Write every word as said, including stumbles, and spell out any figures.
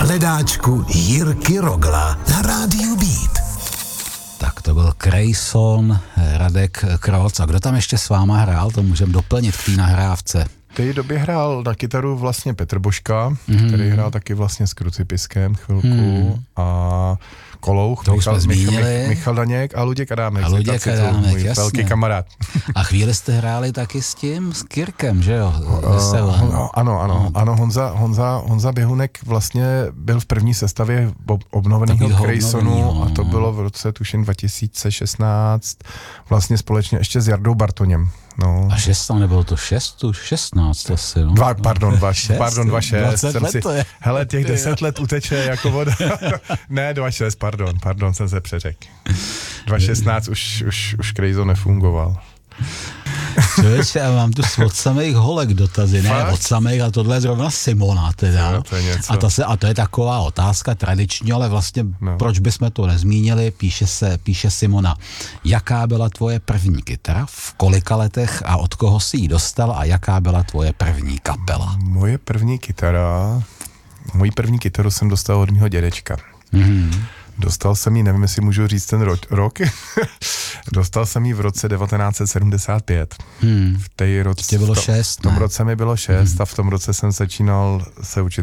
hledáčku Jirky Rogla na rádiu Beat. Tak to byl Krejson, Radek Kroc. A kdo tam ještě s váma hrál? To můžeme doplnit v té nahrávce. V té době hrál na kytaru vlastně Petr Božka, mm. který hrál taky vlastně s Krucipiskem chvilku mm. a Kolouch, to Michal, už jsme Michal, zmínili. Michal Daněk a Luděk Adámek. A Luděk Adámek, můj jasně. velký kamarád. A chvíli jste hráli taky s tím, s Kirkem, že jo? Uh, ano, ano, ano, ano Honza, Honza, Honza Běhunek vlastně byl v první sestavě obnoveného Krejsonu a to bylo v roce tuším dva tisíce šestnáct vlastně společně ještě s Jardou Bartoněm. No. A šestnáct, nebylo to šest, šestnáct asi, no. Dva, pardon, dva, šest, pardon, dva šest. dvacet let si, to je. Hele, těch deset let uteče jako voda. Ne, dva šest, pardon, pardon, jsem se přeřekl. dva šestnáct už, už, už Krejzo nefungoval. Člověče, já mám tu od samých holek dotazy, ne Fakt? od samých, a tohle je zrovna Simona teda. No, to je něco. A, to se, a to je taková otázka tradiční, ale vlastně no. Proč bychom to nezmínili, píše se, píše Simona. Jaká byla tvoje první kytara, v kolika letech a od koho jsi ji dostal a jaká byla tvoje první kapela? Moje první kytara, moji první kytaru jsem dostal od mýho dědečka. Mm-hmm. Dostal jsem ji, nevím, jestli můžu říct ten ro- rok, dostal jsem ji v roce devatenáct set sedmdesát pět. Hmm. V té roce, bylo šest, v tom, v tom roce mi bylo šest hmm. a v tom roce jsem začínal se učit